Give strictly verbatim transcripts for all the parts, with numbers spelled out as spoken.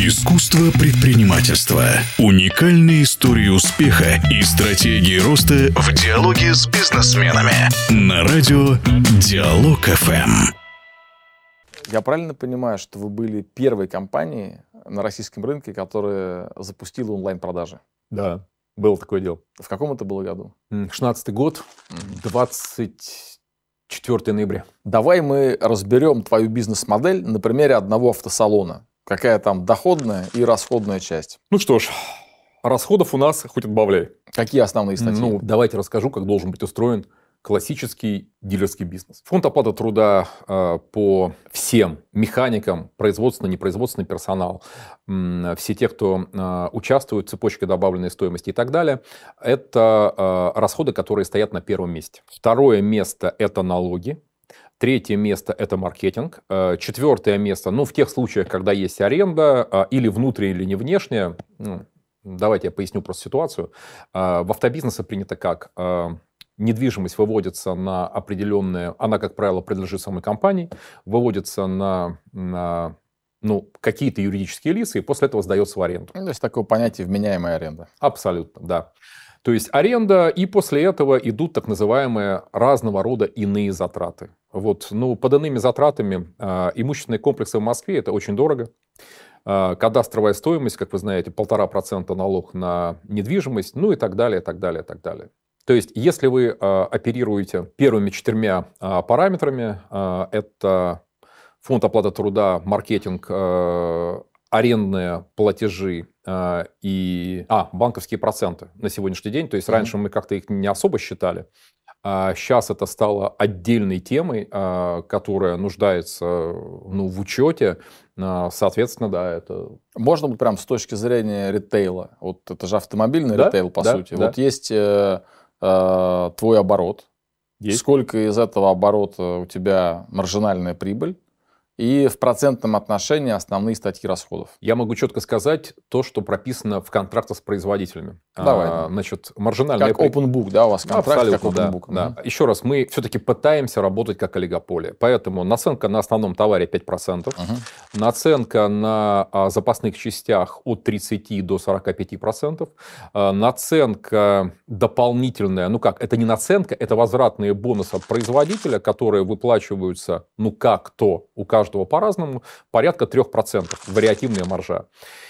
Искусство предпринимательства. Уникальные истории успеха и стратегии роста в диалоге с бизнесменами. На радио Диалог эф эм. Я правильно понимаю, что вы были первой компанией на российском рынке, которая запустила онлайн-продажи? Да, было такое дело. В каком это было году? шестнадцатый год, двадцать четвёртого ноября. Давай мы разберем твою бизнес-модель на примере одного автосалона. Какая там доходная и расходная часть? Ну что ж, расходов у нас хоть отбавляй. Какие основные статьи? Ну, давайте расскажу, как должен быть устроен классический дилерский бизнес. Фонд оплаты труда э, по всем механикам, производственный, непроизводственный персонал, э, все те, кто э, участвует в цепочке добавленной стоимости и так далее, это э, расходы, которые стоят на первом месте. Второе место – это налоги. Третье место – это маркетинг. Четвертое место, ну, в тех случаях, когда есть аренда, или внутренняя, или не внешняя, ну, давайте я поясню просто ситуацию. В автобизнесе принято как? Недвижимость выводится на определенные, она, как правило, принадлежит самой компании, выводится на, на ну, какие-то юридические лица, и после этого сдается в аренду. Ну, то есть такое понятие вменяемая аренда. Абсолютно, да. То есть аренда, и после этого идут так называемые разного рода иные затраты. Вот, ну, под иными затратами э, имущественные комплексы в Москве – это очень дорого. Э, кадастровая стоимость, как вы знаете, полтора процента налог на недвижимость, ну и так далее, так далее, так далее. То есть, если вы э, оперируете первыми четырьмя э, параметрами, э, это фонд оплаты труда, маркетинг, э, арендные платежи э, и а, банковские проценты на сегодняшний день. То есть, mm-hmm. раньше мы как-то их не особо считали. А сейчас это стало отдельной темой, э, которая нуждается ну, в учете. Э, соответственно, да, это... Можно быть прям с точки зрения ритейла. Вот это же автомобильный да? ритейл, по да, сути. Да. Вот есть э, э, твой оборот. Есть. Сколько из этого оборота у тебя маржинальная прибыль? И в процентном отношении основные статьи расходов. Я могу четко сказать то, что прописано в контрактах с производителями. Давай. А, значит, маржинальная... Как open book, да, у вас контракт, абсолютно, как open book. Да, да. Еще раз, мы все-таки пытаемся работать как олигополия. Поэтому наценка на основном товаре пять процентов, угу. наценка на а, запасных частях от тридцати до сорока пяти процентов, а, наценка дополнительная, ну как, это не наценка, это возвратные бонусы от производителя, которые выплачиваются, ну как-то, у каждого по-разному, порядка трех процентов, вариативная маржа.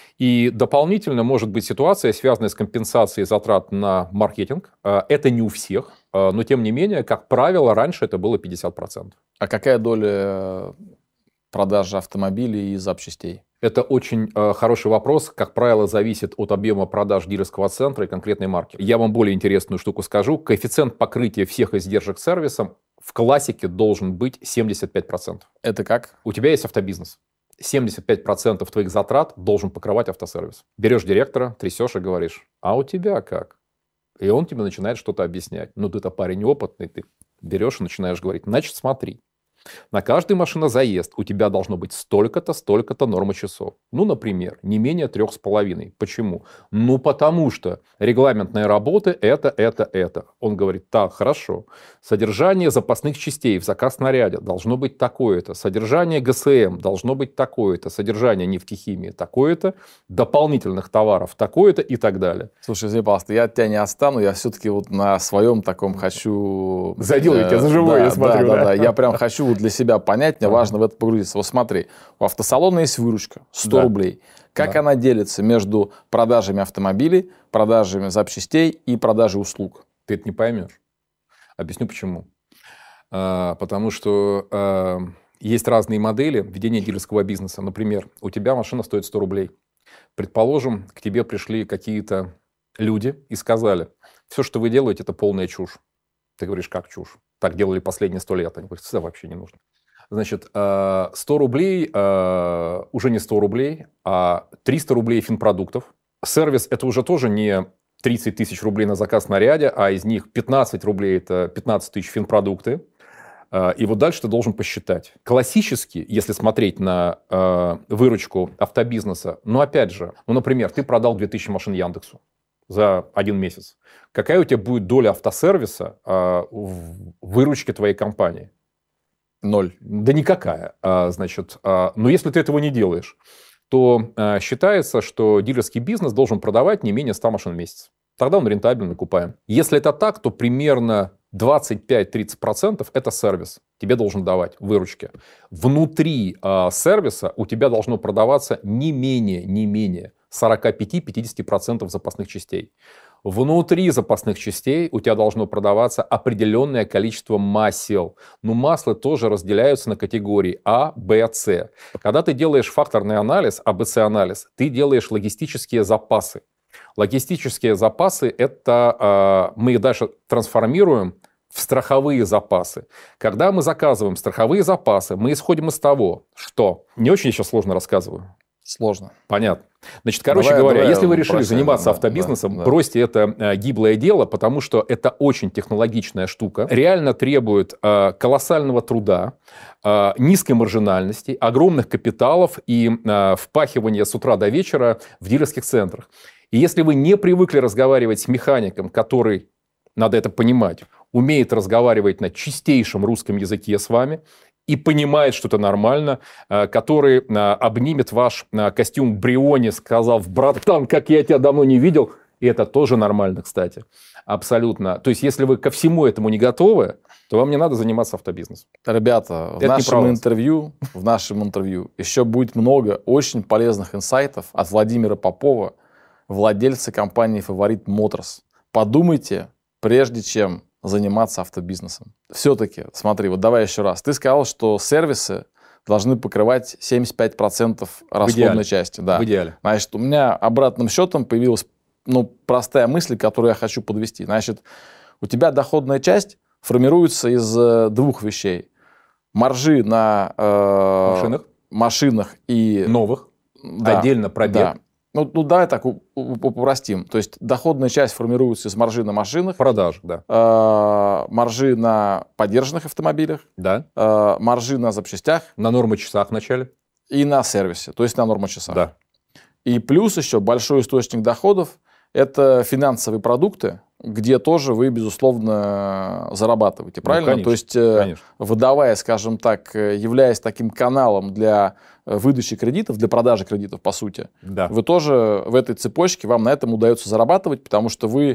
И дополнительно может быть ситуация, связанная с компенсацией затрат на маркетинг. Это не у всех, но тем не менее, как правило, раньше это было пятьдесят процентов. А какая доля продажи автомобилей и запчастей? Это очень э, хороший вопрос. Как правило, зависит от объема продаж дилерского центра и конкретной марки. Я вам более интересную штуку скажу. Коэффициент покрытия всех издержек сервисом в классике должен быть семьдесят пять процентов. Это как? У тебя есть автобизнес. семьдесят пять процентов твоих затрат должен покрывать автосервис. Берешь директора, трясешь и говоришь, а у тебя как? И он тебе начинает что-то объяснять. Ну, ты-то парень опытный, ты берешь и начинаешь говорить, значит, смотри. На каждый машинозаезд у тебя должно быть столько-то, столько-то нормы часов. Ну, например, не менее трех с половиной. Почему? Ну, потому что регламентные работы это, это, это. Он говорит, так, хорошо. Содержание запасных частей в заказ снаряде должно быть такое-то. Содержание ГСМ должно быть такое-то. Содержание нефтехимии такое-то. Дополнительных товаров такое-то и так далее. Слушай, извини, пожалуйста, я от тебя не отстану. Я все-таки вот на своем таком хочу... Задел я тебя за живое, да, я смотрю. Да, да, да, да. Я прям хочу для себя понять, мне важно в это погрузиться. Вот смотри, у автосалона есть выручка сто да. рублей. Как да. она делится между продажами автомобилей, продажами запчастей и продажей услуг? Ты это не поймешь. Объясню почему. А, потому что а, есть разные модели ведения дилерского бизнеса. Например, у тебя машина стоит сто рублей. Предположим, к тебе пришли какие-то люди и сказали, все, что вы делаете, это полная чушь. Ты говоришь, как чушь? Так делали последние сто лет. Они говорят, это вообще не нужно. Значит, сто рублей уже не сто рублей, а триста рублей финпродуктов. Сервис – это уже тоже не тридцать тысяч рублей на заказ снаряде, а из них пятнадцать рублей – это пятнадцать тысяч финпродукты. И вот дальше ты должен посчитать. Классически, если смотреть на выручку автобизнеса, ну, опять же, ну, например, ты продал две тысячи машин Яндексу за один месяц. Какая у тебя будет доля автосервиса э, в выручке твоей компании? Ноль. Да никакая. А, значит, а, но если ты этого не делаешь, то э, считается, что дилерский бизнес должен продавать не менее ста машин в месяц. Тогда он рентабельный, купаем. Если это так, то примерно двадцать пять - тридцать процентов это сервис. Тебе должен давать выручки. Внутри э, сервиса у тебя должно продаваться не менее, не менее сорок пять - пятьдесят процентов запасных частей. Внутри запасных частей у тебя должно продаваться определенное количество масел. Но масла тоже разделяются на категории А, Б, С. Когда ты делаешь факторный анализ, А Б С анализ, ты делаешь логистические запасы. Логистические запасы, это э, мы их дальше трансформируем в страховые запасы. Когда мы заказываем страховые запасы, мы исходим из того, что... Не очень еще сложно рассказываю. Сложно. Понятно. Значит, короче давай, говоря, давай, если вы решили прощай, заниматься да, автобизнесом, да, да. бросьте это э, гиблое дело, потому что это очень технологичная штука, реально требует э, колоссального труда, э, низкой маржинальности, огромных капиталов и э, впахивания с утра до вечера в дилерских центрах. И если вы не привыкли разговаривать с механиком, который, надо это понимать, умеет разговаривать на чистейшем русском языке с вами, и понимает, что это нормально, который обнимет ваш костюм Бриони, сказав: братан, как я тебя давно не видел, и это тоже нормально, кстати, абсолютно. То есть, если вы ко всему этому не готовы, то вам не надо заниматься автобизнесом. Ребята, в Это нашем интервью, в нашем интервью еще будет много очень полезных инсайтов от Владимира Попова, владельца компании «Фаворит Моторс». Подумайте, прежде чем заниматься автобизнесом. Все-таки, смотри, вот давай еще раз. Ты сказал, что сервисы должны покрывать семьдесят пять процентов расходной части. Да. В идеале. Значит, у меня обратным счетом появилась ну, простая мысль, которую я хочу подвести. Значит, у тебя доходная часть формируется из э, двух вещей. Маржи на э, машинах. машинах и... Новых. Да, отдельно пробег. Да. Ну, ну, давай так упростим. То есть доходная часть формируется из маржи на машинах. Продаж, да. Э, маржи на подержанных автомобилях. Да. Э, маржи на запчастях. На нормочасах вначале. И на сервисе, то есть на нормочасах. Да. И плюс еще большой источник доходов – это финансовые продукты, где тоже вы, безусловно, зарабатываете. Правильно? Ну, конечно, то есть, конечно. выдавая, скажем так, являясь таким каналом для выдачи кредитов, для продажи кредитов, по сути, да. вы тоже в этой цепочке, вам на этом удается зарабатывать, потому что вы,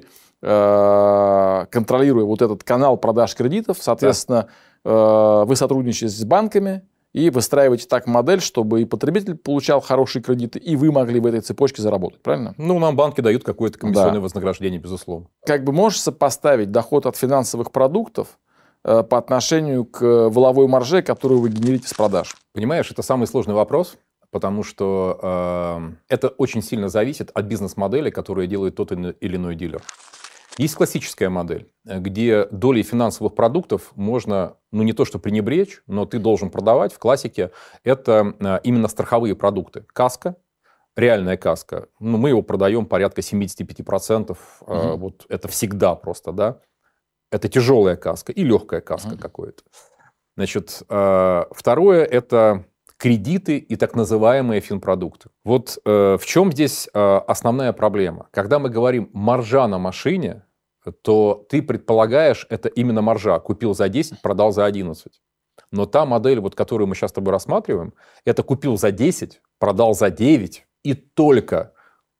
э, контролируя вот этот канал продаж кредитов, соответственно, да. э, вы сотрудничаете с банками, и выстраиваете так модель, чтобы и потребитель получал хорошие кредиты, и вы могли в этой цепочке заработать, правильно? Ну, нам банки дают какое-то комиссионное да. вознаграждение, безусловно. Как бы можешь сопоставить доход от финансовых продуктов э, по отношению к валовой марже, которую вы генерите с продаж? Понимаешь, это самый сложный вопрос, потому что э, это очень сильно зависит от бизнес-модели, которую делает тот или иной дилер. Есть классическая модель, где долей финансовых продуктов можно, ну не то что пренебречь, но ты должен продавать в классике. Это именно страховые продукты. Каска, реальная каска. Ну, мы его продаем порядка семьдесят пять процентов. Угу. Вот это всегда просто, да. Это тяжелая каска и легкая каска угу. какое-то. Значит, второе – это кредиты и так называемые финпродукты. Вот в чем здесь основная проблема? Когда мы говорим «маржа на машине», то ты предполагаешь, это именно маржа. Купил за десять, продал за одиннадцать. Но та модель, вот, которую мы сейчас с тобой рассматриваем, это купил за десять, продал за девять, и только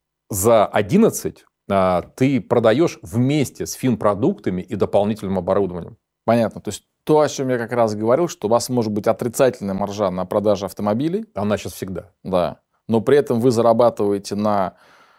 за одиннадцать а, ты продаешь вместе с финпродуктами и дополнительным оборудованием. Понятно. То есть то, о чем я как раз говорил, что у вас может быть отрицательная маржа на продаже автомобилей. Она сейчас всегда. Да. Но при этом вы зарабатываете на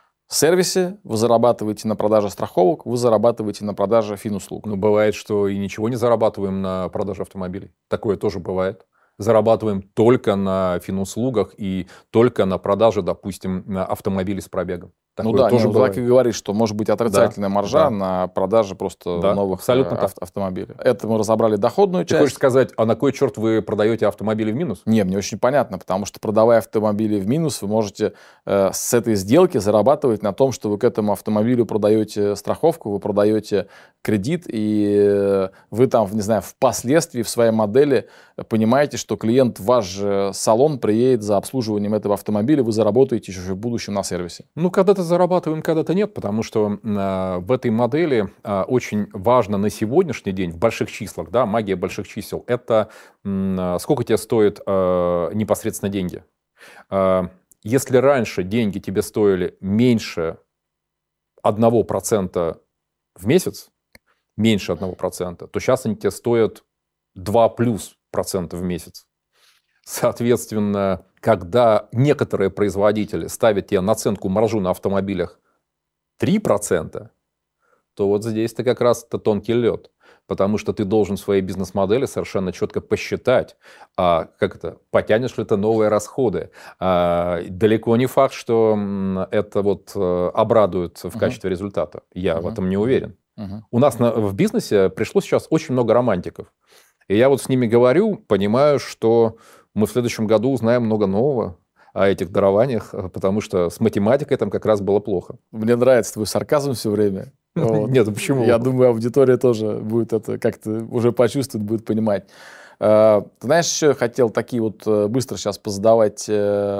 сервисе, вы зарабатываете на продаже страховок, вы зарабатываете на продаже финуслуг. Ну, бывает, что и ничего не зарабатываем на продаже автомобилей. Такое тоже бывает. Зарабатываем только на финуслугах и только на продаже, допустим, автомобилей с пробегом. Такое ну да, тоже нет, так и говоришь, что может быть отрицательная да, маржа да. на продаже просто да, новых абсолютно ав- автомобилей. Это мы разобрали доходную Ты часть. Ты хочешь сказать, а на кой черт вы продаете автомобили в минус? Не, мне очень понятно, потому что продавая автомобили в минус, вы можете э, с этой сделки зарабатывать на том, что вы к этому автомобилю продаете страховку, вы продаете кредит, и э, вы там, не знаю, впоследствии в своей модели понимаете, что клиент в ваш же салон приедет за обслуживанием этого автомобиля, вы заработаете еще в будущем на сервисе. Ну, когда-то зарабатываем, когда-то нет, потому что э, в этой модели э, очень важно на сегодняшний день в больших числах, да, магия больших чисел, это э, сколько тебе стоит э, непосредственно деньги. Э, если раньше деньги тебе стоили меньше одного процента в месяц, меньше одного процента, то сейчас они тебе стоят два плюс процента в месяц. Соответственно, когда некоторые производители ставят тебе наценку маржу на автомобилях три процента, то вот здесь-то как раз это тонкий лед. Потому что ты должен в своей бизнес-модели совершенно четко посчитать, а, как это, потянешь ли ты новые расходы. А, далеко не факт, что это вот обрадует в uh-huh. качестве результата. Я uh-huh. в этом не уверен. Uh-huh. У нас на, в бизнесе пришло сейчас очень много романтиков. И я вот с ними говорю, понимаю, что мы в следующем году узнаем много нового о этих дарованиях, потому что с математикой там как раз было плохо. Мне нравится твой сарказм все время. Вот. Нет, почему? Я думаю, аудитория тоже будет это как-то уже почувствует, будет понимать. Ты знаешь, еще хотел такие вот быстро сейчас позадавать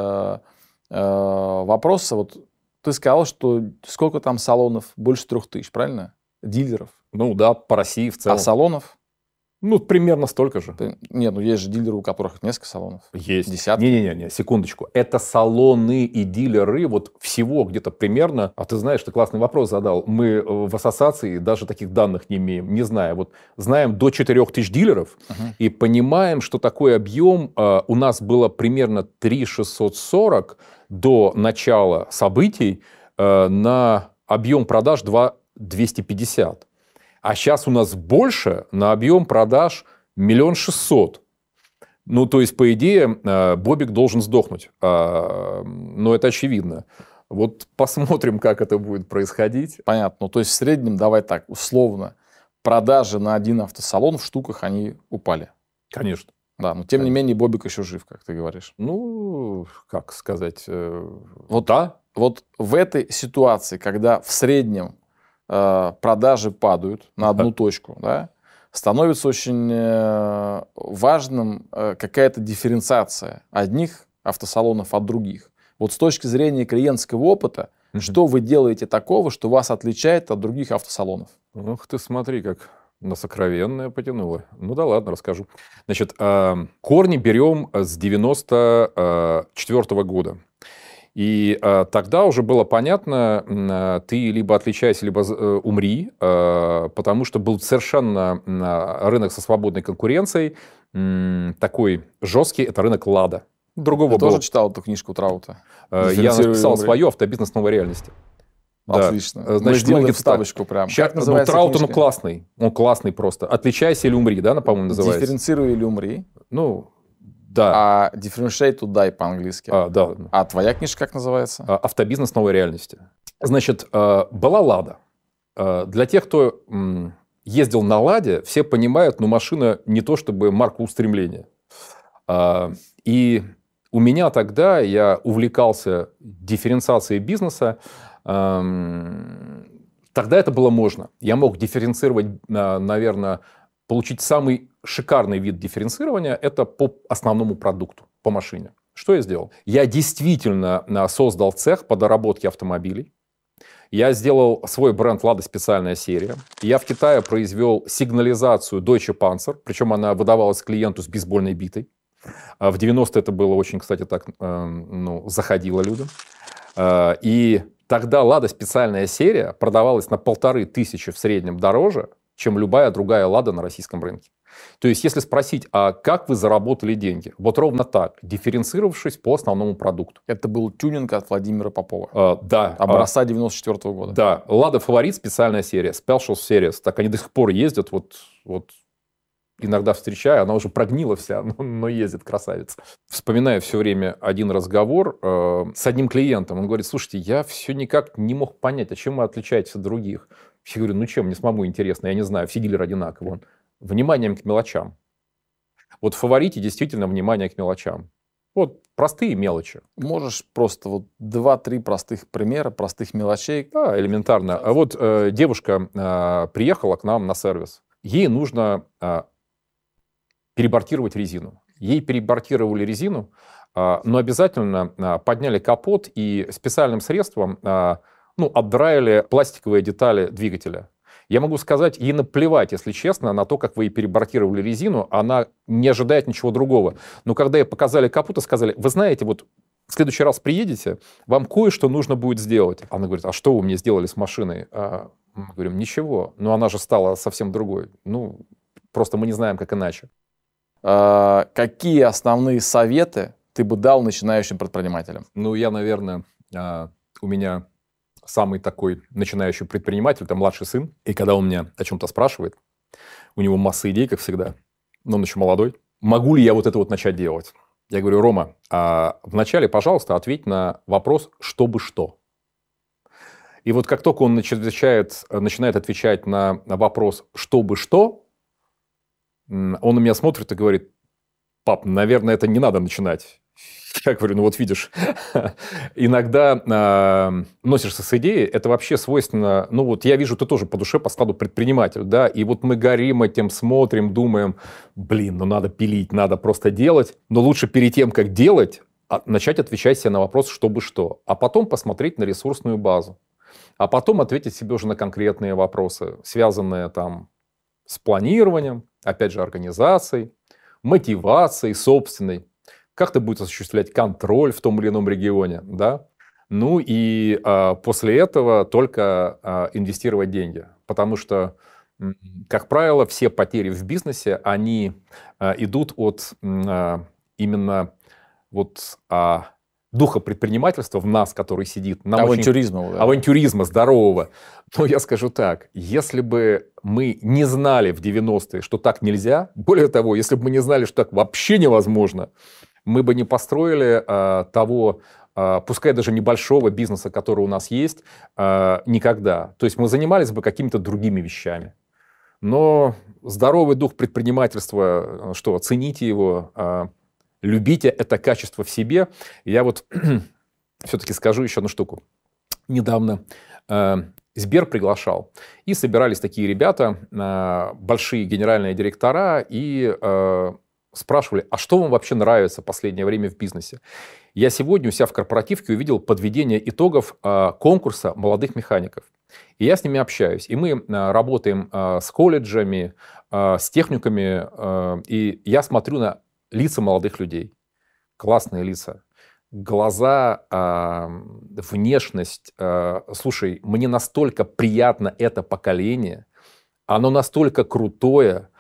вопросы. Вот ты сказал, что сколько там салонов? Больше трех тысяч, правильно? Дилеров. Ну да, по России в целом. А салонов? Ну, примерно столько же. Нет, ну есть же дилеры, у которых несколько салонов. Есть. Десятки. Не-не-не, секундочку. Это салоны и дилеры вот всего где-то примерно... А ты знаешь, ты классный вопрос задал. Мы в ассоциации даже таких данных не имеем. Не знаю. Вот знаем до четырех тысяч дилеров uh-huh. и понимаем, что такой объем э, у нас было примерно три тысячи шестьсот сорок до начала событий э, на объем продаж два тысячи двести пятьдесят. А сейчас у нас больше на объем продаж миллион шестьсот. Ну, то есть, по идее, Бобик должен сдохнуть. Но это очевидно. Вот посмотрим, как это будет происходить. Понятно. Ну, то есть, в среднем, давай так, условно, продажи на один автосалон в штуках, они упали. Конечно. Да, но тем Конечно. не менее, Бобик еще жив, как ты говоришь. Ну, как сказать, вот, да. Вот в этой ситуации, когда в среднем продажи падают на одну точку, да, становится очень важным какая-то дифференциация одних автосалонов от других. Вот с точки зрения клиентского опыта, mm-hmm. что вы делаете такого, что вас отличает от других автосалонов? Ух ты, смотри, как на сокровенное потянуло. Ну да ладно, расскажу. Значит, корни берем с девяносто четвёртого года. И э, тогда уже было понятно, э, ты либо отличайся, либо э, умри, э, потому что был совершенно э, рынок со свободной конкуренцией, э, такой жесткий, это рынок «Лада». Другого Ты было... тоже читал эту книжку Траута? Э, я написал свою «Автобизнес новой реальности». Отлично. Да. Значит, мы сделаем вставочку прям. Сейчас, ну, Траут, он классный. Он классный просто. «Отличайся или умри», да, по-моему, называется? «Дифференцируй или умри». Ну... Да. А differentiate to die по-английски. А, да. А твоя книжка как называется? «Автобизнес новой реальности». Значит, была «Лада». Для тех, кто ездил на «Ладе», все понимают, ну, машина не то чтобы марка устремления. И у меня тогда, я увлекался дифференциацией бизнеса, тогда это было можно. Я мог дифференцировать, наверное, получить самый шикарный вид дифференцирования – это по основному продукту, по машине. Что я сделал? Я действительно создал цех по доработке автомобилей. Я сделал свой бренд «Лада специальная серия». Я в Китае произвел сигнализацию Deutsche Panzer, причем она выдавалась клиенту с бейсбольной битой. В девяностые это было очень, кстати, так, ну, заходило людям. И тогда «Лада специальная серия» продавалась на полторы тысячи в среднем дороже, чем любая другая «Лада» на российском рынке. То есть, если спросить, а как вы заработали деньги? Вот ровно так, дифференцировавшись по основному продукту. Это был тюнинг от Владимира Попова. А, да. Образца девяносто четвёртого года. Да. «Лада Фаворит» специальная серия, Special Series. Так они до сих пор ездят. Вот, вот иногда встречаю, она уже прогнила вся, но, но ездит красавица. Вспоминаю все время один разговор э, с одним клиентом. Он говорит, слушайте, я все никак не мог понять, а чем вы отличаетесь от других. Я говорю, ну чем, мне самому интересно, я не знаю, все дилеры одинаковые. Вниманием к мелочам. Вот в «Фаворите» действительно внимание к мелочам. Вот простые мелочи. Можешь просто вот два-три простых примера, простых мелочей? Да, элементарно. А вот э, девушка э, приехала к нам на сервис. Ей нужно э, перебортировать резину. Ей перебортировали резину, э, но обязательно э, подняли капот и специальным средством э, ну, обдраили пластиковые детали двигателя. Я могу сказать, ей наплевать, если честно, на то, как вы ей перебортировали резину, она не ожидает ничего другого. Но когда ей показали капот и сказали, вы знаете, вот в следующий раз приедете, вам кое-что нужно будет сделать. Она говорит, а что вы мне сделали с машиной? А мы говорим, ничего. Но она же стала совсем другой. Ну, просто мы не знаем, как иначе. А, какие основные советы ты бы дал начинающим предпринимателям? Ну, я, наверное, у меня самый такой начинающий предприниматель, это младший сын. И когда он меня о чем-то спрашивает, у него масса идей, как всегда, но он еще молодой. Могу ли я вот это вот начать делать? Я говорю, Рома, а вначале, пожалуйста, ответь на вопрос «чтобы что?». И вот как только он начинает, начинает отвечать на вопрос «чтобы что?», он на меня смотрит и говорит, пап, наверное, это не надо начинать. Я говорю, ну вот видишь, иногда э, носишься с идеей, это вообще свойственно, ну вот я вижу, ты тоже по душе, по складу предприниматель, да, и вот мы горим этим, смотрим, думаем, блин, ну надо пилить, надо просто делать, но лучше перед тем, как делать, начать отвечать себе на вопрос, чтобы что, а потом посмотреть на ресурсную базу, а потом ответить себе уже на конкретные вопросы, связанные там с планированием, опять же, организацией, мотивацией собственной, как ты будешь осуществлять контроль в том или ином регионе, да? Ну и а, после этого только а, инвестировать деньги, потому что, как правило, все потери в бизнесе, они а, идут от а, именно вот а, духа предпринимательства в нас, который сидит. Нам авантюризма. Очень... Да. Авантюризма здорового. Но я скажу так, если бы мы не знали в девяностые, что так нельзя, более того, если бы мы не знали, что так вообще невозможно, мы бы не построили а, того, а, пускай даже небольшого бизнеса, который у нас есть, а, никогда. То есть мы занимались бы какими-то другими вещами. Но здоровый дух предпринимательства, что, цените его, а, любите это качество в себе. Я вот все-таки скажу еще одну штуку. Недавно а, Сбер приглашал, и собирались такие ребята, а, большие генеральные директора, и... А, спрашивали, а что вам вообще нравится в последнее время в бизнесе? Я сегодня у себя в корпоративке увидел подведение итогов а, конкурса молодых механиков. И я с ними общаюсь. И мы а, работаем а, с колледжами, а, с техниками. А, и я смотрю на лица молодых людей. Классные лица. Глаза, а, внешность. А, слушай, мне настолько приятно это поколение. Оно настолько крутое,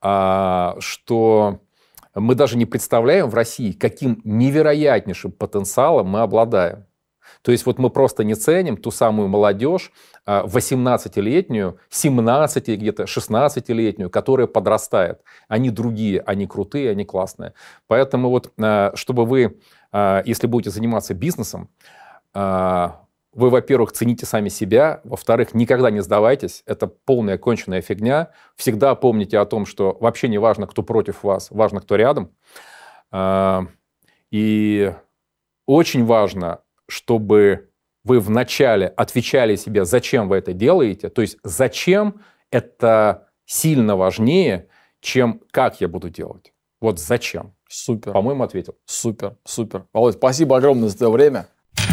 а, что... Мы даже не представляем в России, каким невероятнейшим потенциалом мы обладаем. То есть вот мы просто не ценим ту самую молодежь, восемнадцатилетнюю, семнадцати, где-то шестнадцатилетнюю, которая подрастает. Они другие, они крутые, они классные. Поэтому вот, чтобы вы, если будете заниматься бизнесом, вы, во-первых, цените сами себя, во-вторых, никогда не сдавайтесь, это полная конченная фигня. Всегда помните о том, что вообще не важно, кто против вас, важно, кто рядом. И очень важно, чтобы вы вначале отвечали себе, зачем вы это делаете. То есть зачем это сильно важнее, чем как я буду делать. Вот зачем. Супер. По-моему, ответил. Супер, супер. Володь, спасибо огромное за это время.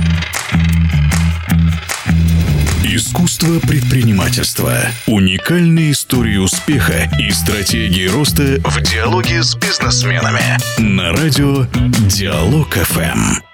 Искусство предпринимательства. Уникальные истории успеха и стратегии роста в диалоге с бизнесменами. На радио Диалог эф эм.